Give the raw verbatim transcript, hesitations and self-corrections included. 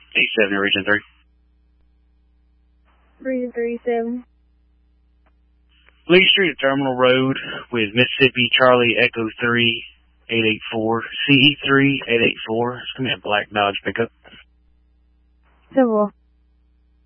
eight seven, Region three. Region three, seven. Lee Street at Terminal Road with Mississippi Charlie Echo three, eight eight four, C E three, eight eight four. It's going to be a black Dodge pickup. Civil.